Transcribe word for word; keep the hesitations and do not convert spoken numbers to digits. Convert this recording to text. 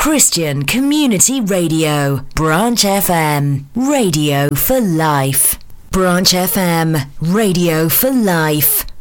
Christian Community Radio. Branch F M. Radio for life. Branch F M. Radio for life.